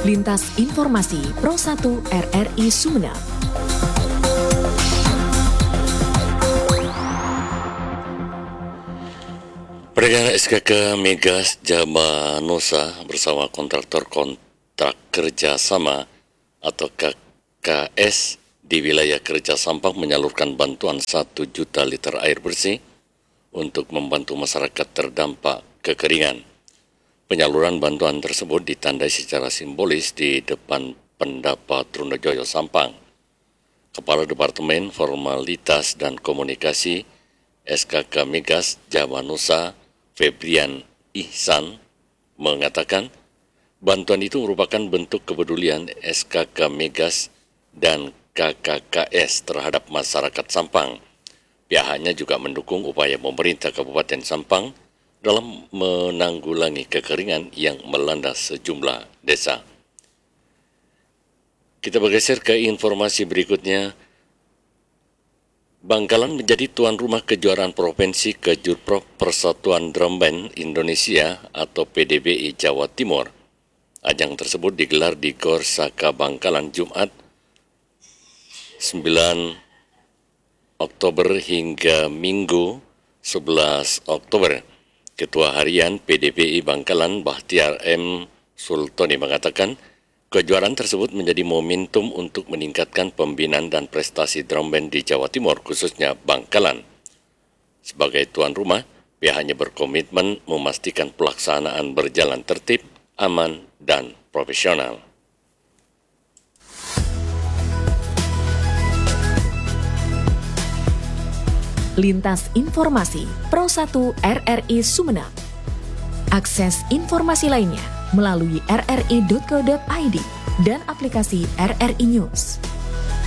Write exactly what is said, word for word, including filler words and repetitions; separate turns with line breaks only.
Lintas Informasi Pro satu R R I Sumeneb.
Pedagang S K K Migas Jabanosa bersama kontraktor kontrak kerjasama atau K K S di wilayah Kerja Sampang menyalurkan bantuan satu juta liter air bersih untuk membantu masyarakat terdampak kekeringan. Penyaluran bantuan tersebut ditandai secara simbolis di depan Pendapa Trunojoyo Sampang. Kepala Departemen Formalitas dan Komunikasi S K K Migas Jabanosa Febrian Ihsan mengatakan bantuan itu merupakan bentuk kepedulian S K K Migas dan K K K S terhadap masyarakat Sampang. Pihaknya juga mendukung upaya pemerintah Kabupaten Sampang dalam menanggulangi kekeringan yang melanda sejumlah desa. Kita bergeser ke informasi berikutnya. Bangkalan menjadi tuan rumah kejuaraan provinsi Kejurprov Persatuan Drum Band Indonesia atau P D B I Jawa Timur. Ajang tersebut digelar di Gor Saka Bangkalan Jumat sembilan Oktober hingga Minggu sebelas Oktober. Ketua Harian P D B I Bangkalan Bahtiar M. Sultoni mengatakan kejuaraan tersebut menjadi momentum untuk meningkatkan pembinaan dan prestasi drum band di Jawa Timur, khususnya Bangkalan. Sebagai tuan rumah, pihaknya berkomitmen memastikan pelaksanaan berjalan tertib, aman, dan profesional.
Lintas Informasi Pro satu R R I Sumeneb. Akses informasi lainnya melalui r r i dot co dot i d dan aplikasi R R I News.